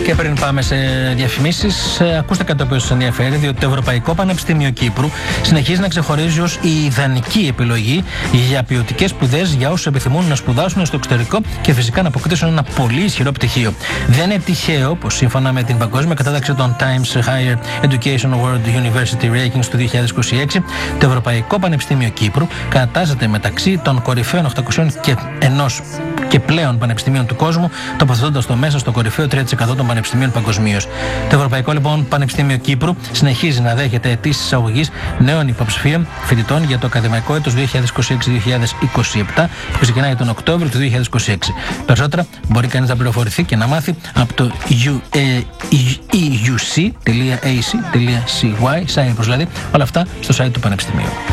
Και πριν πάμε σε διαφημίσεις, ακούστε κάτι το οποίο σας ενδιαφέρει, διότι το Ευρωπαϊκό Πανεπιστήμιο Κύπρου συνεχίζει να ξεχωρίζει ως η ιδανική επιλογή για ποιοτικές σπουδές για όσους επιθυμούν να σπουδάσουν στο εξωτερικό και φυσικά να αποκτήσουν ένα πολύ ισχυρό πτυχίο. Δεν είναι τυχαίο πως σύμφωνα με την παγκόσμια κατάταξη των Times Higher Education World University Rankings του 2026, το Ευρωπαϊκό Πανεπιστήμιο Κύπρου κατατάσσεται μεταξύ των κορυφαίων 801 και πλέον πανεπιστημίων του κόσμου, τοποθετώντας το μέσα στο κορυφαίο 3% των πανεπιστημίων παγκοσμίως. Το Ευρωπαϊκό λοιπόν Πανεπιστήμιο Κύπρου συνεχίζει να δέχεται αιτήσεις εισαγωγής νέων υποψηφίων φοιτητών για το ακαδημαϊκό έτος 2026-2027 που ξεκινάει τον Οκτώβριο του 2026. Περισσότερα μπορεί κανείς να πληροφορηθεί και να mάθει από το euc.ac.cy, δηλαδή όλα αυτά στο site του Πανεπιστημίου.